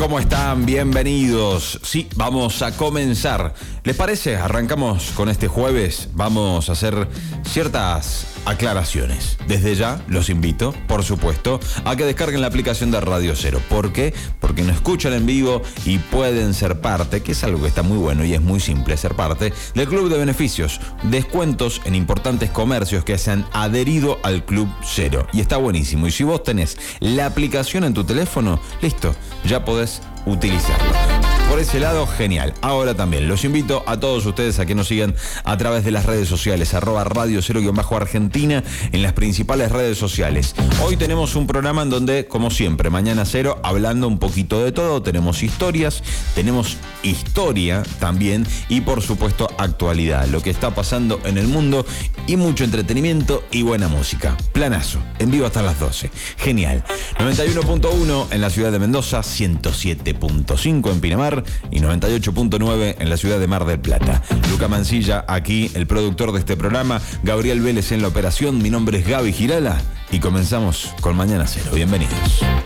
¿Cómo están? Bienvenidos. Sí, vamos a comenzar. ¿Les parece? Arrancamos con este jueves. Vamos a hacer ciertas aclaraciones. Desde ya los invito, por supuesto, a que descarguen la aplicación de Radio Cero. ¿Por qué? Porque nos escuchan en vivo y pueden ser parte, que es algo que está muy bueno y es muy simple, ser parte del Club de Beneficios. Descuentos en importantes comercios que se han adherido al Club Cero. Y está buenísimo. Y si vos tenés la aplicación en tu teléfono, listo, ya podés utilizarla. Por ese lado, genial. Ahora también los invito a todos ustedes a que nos sigan a través de las redes sociales, @Radio Cero_Argentina en las principales redes sociales. Hoy tenemos un programa en donde, como siempre, Mañana Cero, hablando un poquito de todo. Tenemos historias, tenemos historia también y, por supuesto, actualidad. Lo que está pasando en el mundo y mucho entretenimiento y buena música. Planazo, en vivo hasta las 12. Genial. 91.1 en la ciudad de Mendoza, 107.5 en Pinamar y 98.9 en la ciudad de Mar del Plata. Luca Mancilla aquí, el productor de este programa, Gabriel Vélez en la operación. Mi nombre es Gaby Girala y comenzamos con Mañana Cero. Bienvenidos.